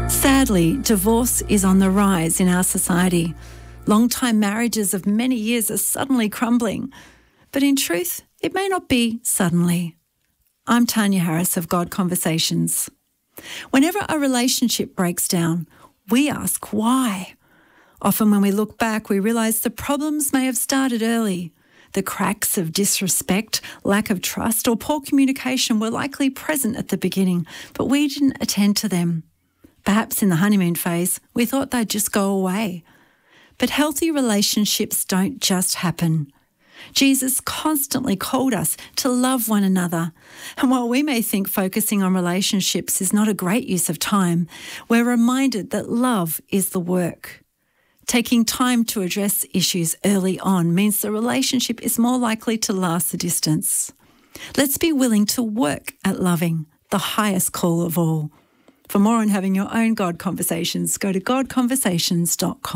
Sadly, divorce is on the rise in our society. Long-time marriages of many years are suddenly crumbling. But in truth, it may not be suddenly. I'm Tanya Harris of God Conversations. Whenever a relationship breaks down, we ask why. Often when we look back, we realise the problems may have started early. The cracks of disrespect, lack of trust or poor communication were likely present at the beginning, but we didn't attend to them. Perhaps in the honeymoon phase, we thought they'd just go away. But healthy relationships don't just happen. Jesus constantly called us to love one another. And while we may think focusing on relationships is not a great use of time, we're reminded that love is the work. Taking time to address issues early on means the relationship is more likely to last the distance. Let's be willing to work at loving, the highest call of all. For more on having your own God Conversations, go to godconversations.com.